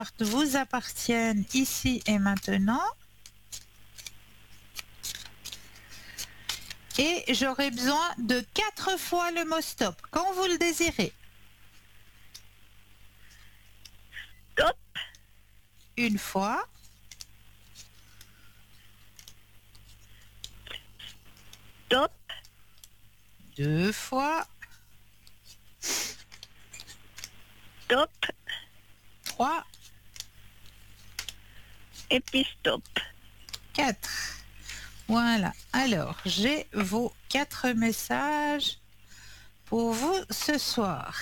vous appartiennent ici et maintenant. Et j'aurai besoin de 4 fois le mot stop, quand vous le désirez. Stop. Une fois. Stop. 2 fois. Stop. 3. Et puis stop. 4. Voilà. Alors, j'ai vos 4 messages pour vous ce soir.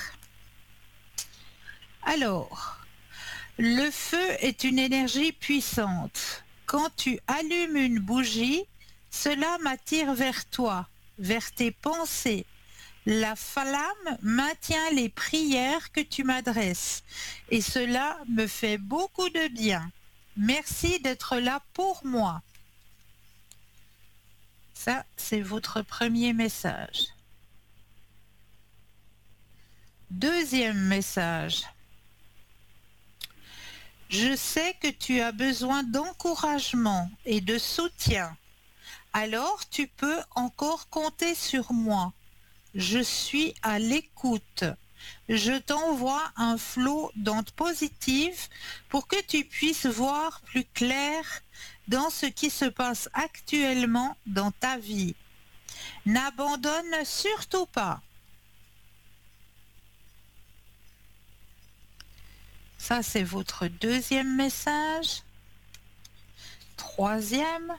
Alors, le feu est une énergie puissante. Quand tu allumes une bougie, cela m'attire vers toi, vers tes pensées. La flamme maintient les prières que tu m'adresses et cela me fait beaucoup de bien. Merci d'être là pour moi. Ça, c'est votre premier message. Deuxième message. Je sais que tu as besoin d'encouragement et de soutien. Alors tu peux encore compter sur moi. Je suis à l'écoute. Je t'envoie un flot d'ondes positives pour que tu puisses voir plus clair dans ce qui se passe actuellement dans ta vie. N'abandonne surtout pas. Ça, c'est votre deuxième message. Troisième.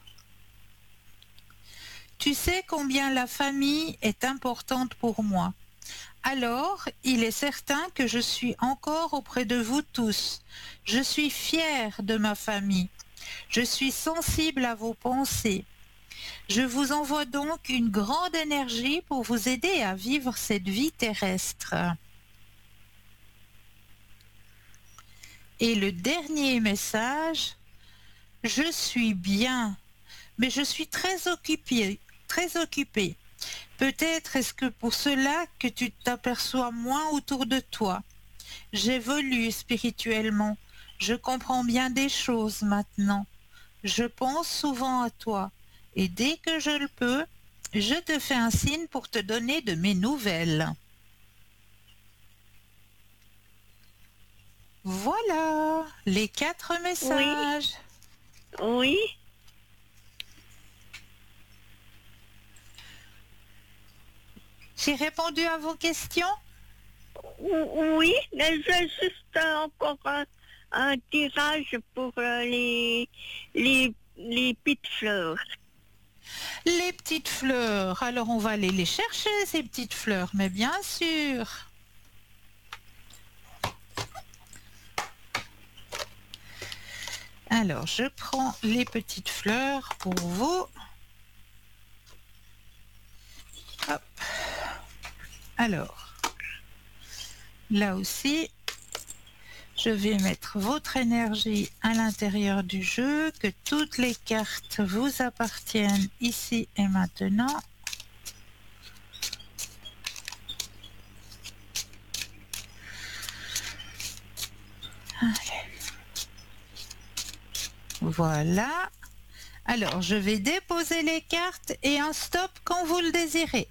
Tu sais combien la famille est importante pour moi. Alors, il est certain que je suis encore auprès de vous tous. Je suis fière de ma famille. Je suis sensible à vos pensées. Je vous envoie donc une grande énergie pour vous aider à vivre cette vie terrestre. Et le dernier message, je suis bien, mais je suis très occupée. Peut-être est-ce que pour cela que tu t'aperçois moins autour de toi. J'évolue spirituellement. Je comprends bien des choses maintenant. Je pense souvent à toi. Et dès que je le peux, je te fais un signe pour te donner de mes nouvelles. Voilà les 4 messages. Oui. J'ai répondu à vos questions? Oui, mais j'ai juste encore un tirage pour les petites fleurs. Les petites fleurs. Alors on va aller les chercher, ces petites fleurs, mais bien sûr. Alors, je prends les petites fleurs pour vous. Hop. Alors, là aussi, je vais mettre votre énergie à l'intérieur du jeu, que toutes les cartes vous appartiennent ici et maintenant. Allez. Voilà. Alors, je vais déposer les cartes et un stop quand vous le désirez.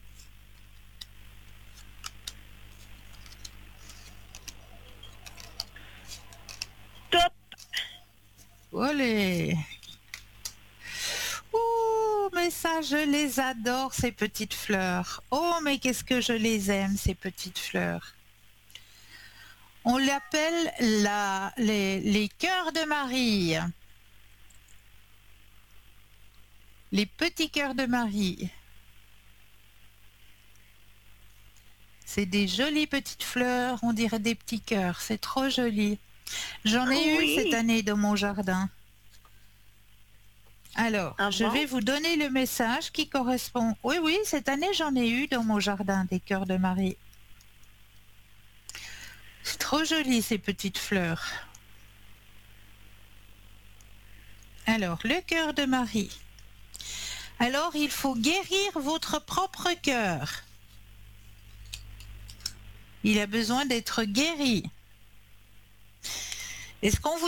Stop. Olé. Ouh, mais ça, je les adore, ces petites fleurs. Oh, mais qu'est-ce que je les aime, ces petites fleurs. On l'appelle les cœurs de Marie. Les petits cœurs de Marie. C'est des jolies petites fleurs, on dirait des petits cœurs, c'est trop joli. J'en ai eu cette année dans mon jardin. Alors, je vais vous donner le message qui correspond. Oui, oui, cette année, j'en ai eu dans mon jardin des cœurs de Marie. C'est trop joli, ces petites fleurs. Alors, le cœur de Marie. Alors, il faut guérir votre propre cœur. Il a besoin d'être guéri. Est-ce qu'on